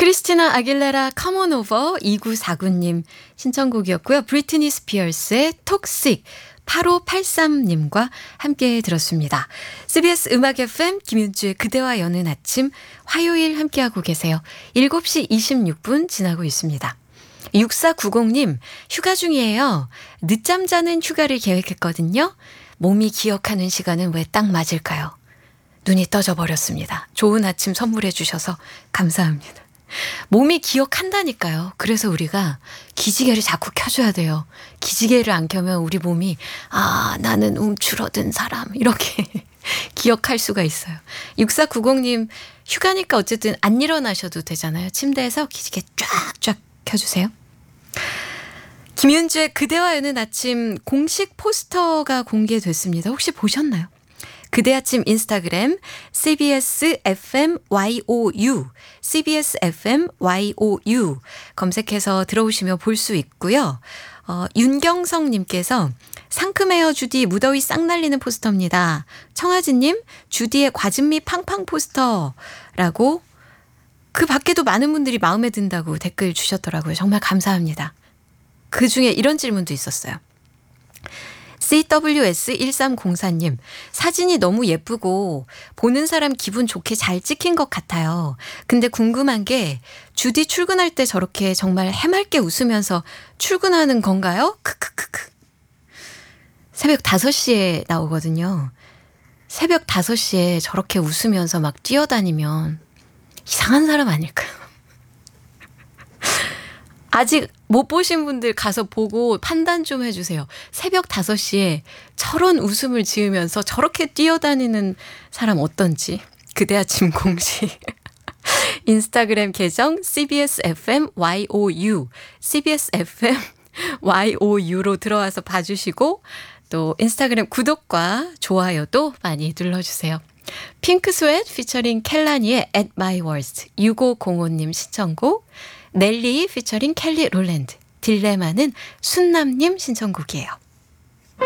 크리스티나 아길레라 Come On Over 2949님 신청곡이었고요. 브리트니 스피어스의 톡식 8583님과 함께 들었습니다. CBS 음악 FM 김윤주의 그대와 여는 아침 화요일 함께하고 계세요. 7시 26분 지나고 있습니다. 6490님 휴가 중이에요. 늦잠 자는 휴가를 계획했거든요. 몸이 기억하는 시간은 왜 딱 맞을까요? 눈이 떠져 버렸습니다. 좋은 아침 선물해 주셔서 감사합니다. 몸이 기억한다니까요. 그래서 우리가 기지개를 자꾸 켜줘야 돼요. 기지개를 안 켜면 우리 몸이 나는 움츠러든 사람 이렇게 기억할 수가 있어요. 6490님 휴가니까 어쨌든 안 일어나셔도 되잖아요. 침대에서 기지개 쫙쫙 켜주세요. 김윤주의 그대와 여는 아침 공식 포스터가 공개됐습니다. 혹시 보셨나요? 그대 아침 인스타그램 CBS FM YOU CBS FM YOU 검색해서 들어오시면 볼 수 있고요. 윤경성님께서 상큼해요 주디 무더위 싹 날리는 포스터입니다. 청아진님 주디의 과즙미 팡팡 포스터라고 그 밖에도 많은 분들이 마음에 든다고 댓글 주셨더라고요. 정말 감사합니다. 그중에 이런 질문도 있었어요. CWS1304님 사진이 너무 예쁘고 보는 사람 기분 좋게 잘 찍힌 것 같아요. 근데 궁금한 게 주디 출근할 때 저렇게 정말 해맑게 웃으면서 출근하는 건가요? 크크크크. 새벽 5시에 나오거든요. 새벽 5시에 저렇게 웃으면서 막 뛰어다니면 이상한 사람 아닐까요? 아직 못 보신 분들 가서 보고 판단 좀 해주세요. 새벽 5시에 저런 웃음을 지으면서 저렇게 뛰어다니는 사람 어떤지. 그대 아침 공식 인스타그램 계정 CBS FM YOU CBS FM YOU로 들어와서 봐주시고 또 인스타그램 구독과 좋아요도 많이 눌러주세요. 핑크 스웨트 피처링 켈라니의 At My Worst 6505님 신청곡 넬리 피처링 켈리 롤랜드 딜레마는 순남님 신청곡이에요.